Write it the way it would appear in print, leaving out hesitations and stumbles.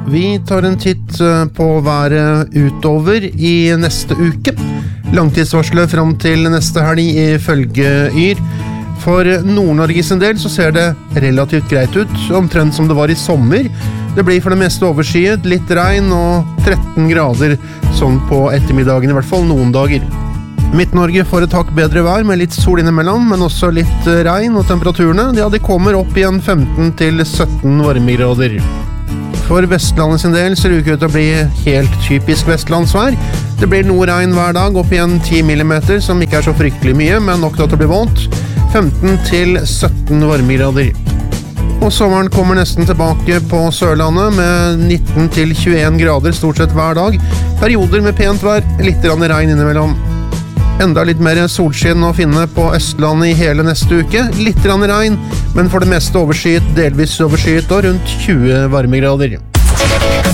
Vi tar en titt på været utover i neste uke. Langtidsvarslet fram til neste helg ifølge Yr. For Nord-Norge sin del så ser det relativt greit ut, omtrent som det var i sommer. Det blir for det meste overskyet, litt regn og 13 grader sånn på ettermiddagen, i hvert fall noen dager. Midt-Norge får et hakk bedre vær med litt sol innimellom, men også litt regn, og temperaturene de kommer opp igjen 15 til 17 varmegrader. For Vestlandet sin del ser det ut til å bli helt typisk vestlandsvær. Det blir noe regn hver dag, opp igjen 10 millimeter, som ikke er så fryktelig mye, men nok til at det blir vånt. 15 til 17 varmegrader. Og sommeren kommer nesten tilbake på Sørlandet med 19 til 21 grader stort sett hver dag. Perioder med pent vær, litt regn innimellom. Enda litt mer solskinn å finne på Østlandet i hele neste uke. Litt regn, men for det meste overskyet, delvis overskyet og rundt 20 varmegrader.